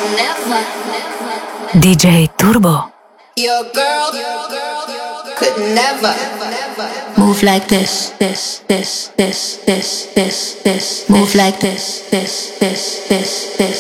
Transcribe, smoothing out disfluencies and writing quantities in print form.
DJ Turbo. Your girl could never move like this. Move like this.